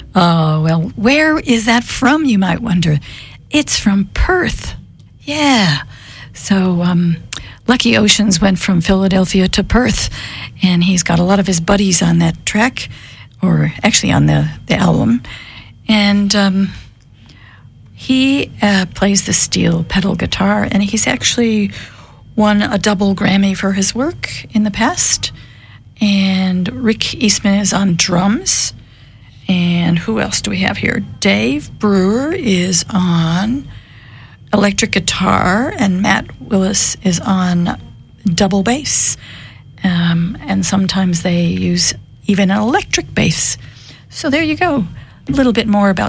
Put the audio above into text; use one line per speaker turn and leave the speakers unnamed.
Oh, well, where is that from, you might wonder? It's from Perth. Yeah. So Lucky Oceans went from Philadelphia to Perth, and he's got a lot of his buddies on that track, or actually on the album. And he plays the steel pedal guitar, and he's actually won a double Grammy for his work in the past. And Rick Eastman is on drums. And who else do we have here? Dave Brewer is on electric guitar, and Matt Willis is on double bass. And sometimes they use even an electric bass. So there you go. A little bit more about